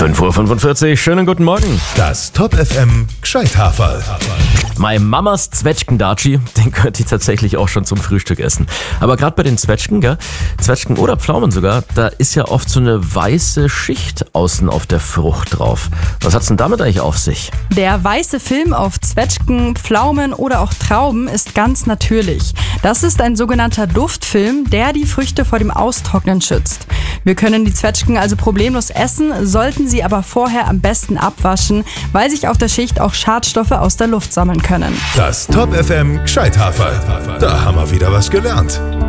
5:45 Uhr, schönen guten Morgen. Das Top FM Gscheithaferl. Meine Mamas Zwetschgendatschi, den könnt ihr tatsächlich auch schon zum Frühstück essen. Aber gerade bei den Zwetschgen, gell? Zwetschgen oder Pflaumen sogar, da ist ja oft so eine weiße Schicht außen auf der Frucht drauf. Was hat's denn damit eigentlich auf sich? Der weiße Film auf Zwetschgen, Pflaumen oder auch Trauben ist ganz natürlich. Das ist ein sogenannter Duftfilm, der die Früchte vor dem Austrocknen schützt. Wir können die Zwetschgen also problemlos essen, sollten sie aber vorher am besten abwaschen, weil sich auf der Schicht auch Schadstoffe aus der Luft sammeln können. Das Top FM Gscheithaferl. Da haben wir wieder was gelernt.